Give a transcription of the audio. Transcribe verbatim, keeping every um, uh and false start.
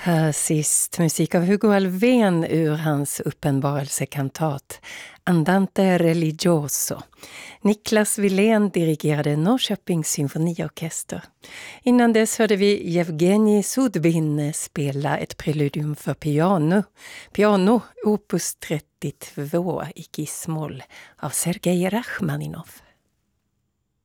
Här sist musik av Hugo Alfvén ur hans uppenbarelsekantat Andante religioso. Niklas Wilén dirigerade Norrköpings symfoniorkester. Innan dess hörde vi Yevgenij Sudbin spela ett preludium för piano. Piano, opus trettiotvå i Gis-moll av Sergej Rachmaninov.